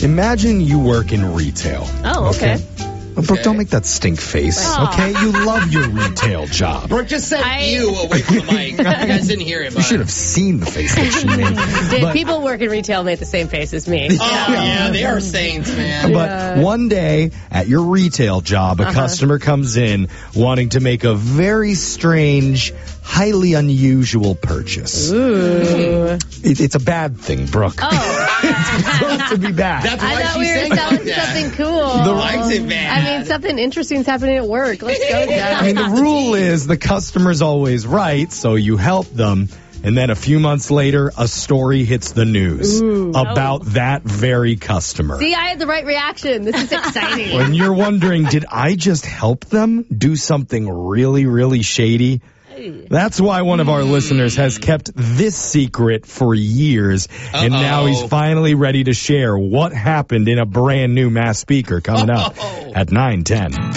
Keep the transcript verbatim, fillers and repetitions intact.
Imagine you work in retail. Oh, okay. okay? Brooke, okay. Don't make that stink face, oh. okay? You love your retail job. Brooke just said I... you away from the mic. You guys didn't hear it, but... You should have seen the face that she made. Dude, but... people work in retail make the same face as me. Oh, yeah, yeah they are saints, man. But yeah. one day, at your retail job, a uh-huh. customer comes in wanting to make a very strange, highly unusual purchase. Ooh. It, it's a bad thing, Brooke. Oh. It's supposed to be bad. That's why I thought she we were selling something cool. The likes it bad. I mean, something interesting's happening at work. Let's go, guys. I mean, the rule is the customer's always right, so you help them. And then a few months later, a story hits the news Ooh. about oh. that very customer. See, I had the right reaction. This is exciting. When you're wondering, did I just help them do something really, really shady? That's why one of our mm. listeners has kept this secret for years, Uh-oh. and now he's finally ready to share what happened in a brand new Mass Speaker coming up Uh-oh. at nine ten.